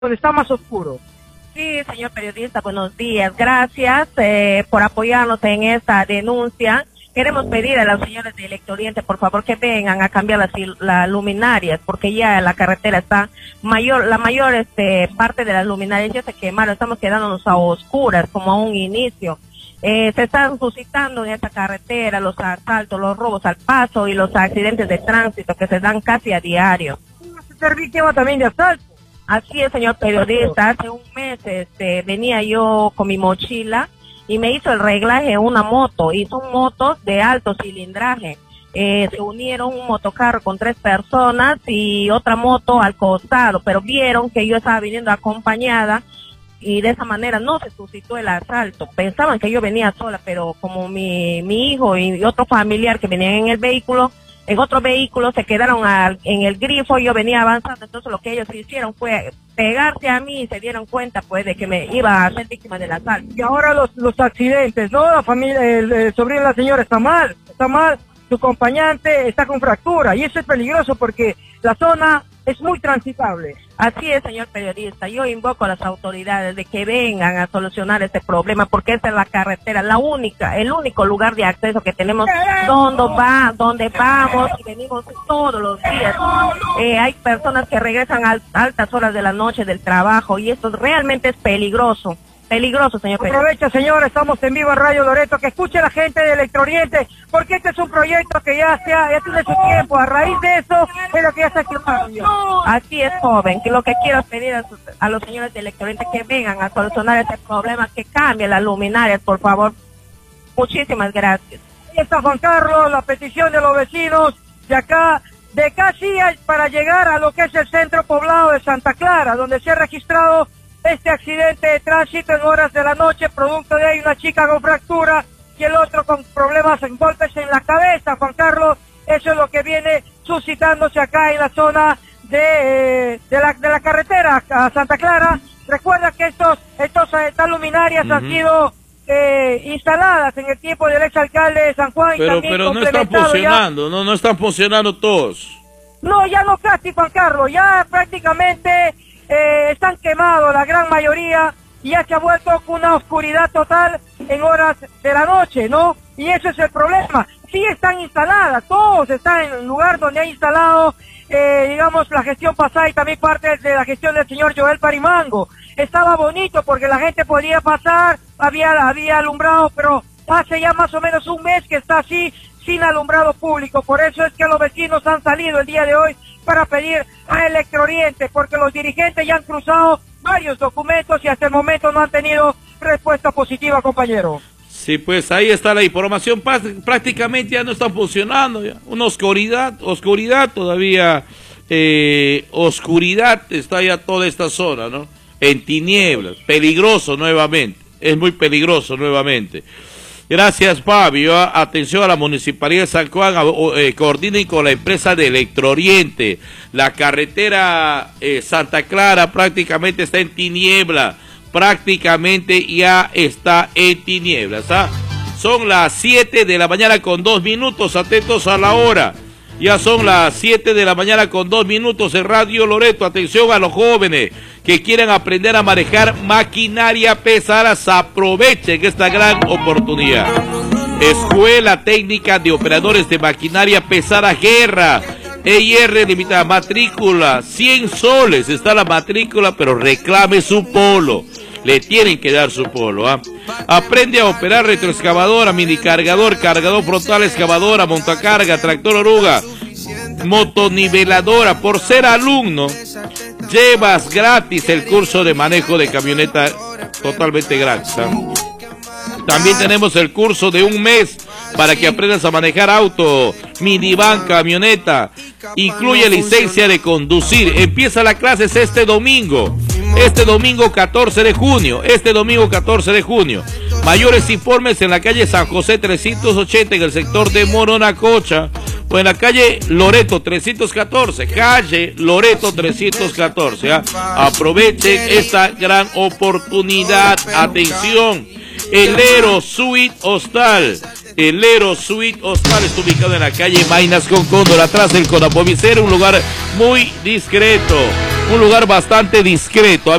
donde está más oscuro. Sí, señor periodista, buenos días. Gracias por apoyarnos en esta denuncia. Queremos pedir a los señores de Electrooriente, por favor, que vengan a cambiar las luminarias, porque ya la carretera está la mayor parte de las luminarias ya se quemaron, estamos quedándonos a oscuras, como a un inicio. Se están suscitando en esta carretera los asaltos, los robos al paso y los accidentes de tránsito que se dan casi a diario. ¿Ser víctima también de asalto? Así es, señor periodista. Hace un mes venía yo con mi mochila y me hizo el reglaje una moto, y son motos de alto cilindraje. Se unieron un motocarro con 3 personas y otra moto al costado, pero vieron que yo estaba viniendo acompañada y de esa manera no se suscitó el asalto. Pensaban que yo venía sola, pero como mi hijo y otro familiar que venían en otro vehículo se quedaron en el grifo, y yo venía avanzando, entonces lo que ellos hicieron fue pegarse a mí y se dieron cuenta pues de que me iba a ser víctima del asalto. Y ahora los accidentes, ¿no? La familia, el sobrino de la señora está mal, su acompañante está con fractura, y eso es peligroso porque la zona es muy transitable. Así es, señor periodista. Yo invoco a las autoridades de que vengan a solucionar este problema, porque esta es la carretera, el único lugar de acceso que tenemos donde vamos y venimos todos los días. Hay personas que regresan a altas horas de la noche del trabajo, y esto realmente es peligroso. Peligroso, señor periodista. Aprovecha, señor, estamos en vivo en Radio Loreto, que escuche la gente de Electrooriente, porque este es un proyecto que ya tiene su tiempo. A raíz de eso es lo que ya está quemando. Así es, joven, que lo que quiero pedir a los señores de Electrooriente que vengan a solucionar este problema, que cambien las luminarias, por favor. Muchísimas gracias. Ahí está Juan Carlos, la petición de los vecinos de acá, de casi para llegar a lo que es el centro poblado de Santa Clara, donde se ha registrado este accidente de tránsito en horas de la noche, producto de ahí una chica con fractura y el otro con problemas en golpes en la cabeza. Juan Carlos, eso es lo que viene suscitándose acá en la zona de la carretera a Santa Clara. Recuerda que estas luminarias han sido instaladas en el tiempo del exalcalde de San Juan. Pero no están funcionando, no están funcionando todos. No, ya no casi, Juan Carlos, ya prácticamente están quemados la gran mayoría, y ya se ha vuelto una oscuridad total en horas de la noche, ¿no? Y ese es el problema. Sí están instaladas, todos están en el lugar donde ha instalado, digamos, la gestión pasada y también parte de la gestión del señor Joel Parimango. Estaba bonito porque la gente podía pasar, había alumbrado, pero hace ya más o menos un mes que está así, sin alumbrado público. Por eso es que los vecinos han salido el día de hoy para pedir a Electrooriente, porque los dirigentes ya han cruzado varios documentos y hasta el momento no han tenido respuesta positiva, compañero. Sí, pues ahí está la información. Prácticamente ya no están funcionando, ya. Una oscuridad todavía, oscuridad está ya toda esta zona, ¿no? En tinieblas, peligroso nuevamente, es muy peligroso nuevamente. Gracias, Fabio. Atención a la Municipalidad de San Juan, coordinen con la empresa de Electrooriente. La carretera Santa Clara prácticamente está en tiniebla, prácticamente ya está en tinieblas. Son las 7 de la mañana con 2 minutos, atentos a la hora. Ya son las 7 de la mañana con 2 minutos en Radio Loreto. Atención a los jóvenes que quieran aprender a manejar maquinaria pesada, aprovechen esta gran oportunidad. Escuela Técnica de Operadores de Maquinaria Pesada Guerra, EIR limitada, matrícula 100 soles, está la matrícula, pero reclame su polo. Le tienen que dar su polo, Aprende a operar retroexcavadora, minicargador, cargador frontal, excavadora, montacarga, tractor oruga, motoniveladora. Por ser alumno, llevas gratis el curso de manejo de camioneta, totalmente gratis. También tenemos el curso de un mes para que aprendas a manejar auto, minivan, camioneta. Incluye licencia de conducir. Empieza las clases este domingo 14 de junio. Mayores informes en la calle San José 380 en el sector de Moronacocha, o en la calle Loreto 314, Aprovechen esta gran oportunidad. Atención, el Ero Suite Hostal está ubicado en la calle Mainas con Cóndor, atrás del Conapovicero, un lugar muy discreto. un lugar bastante discreto.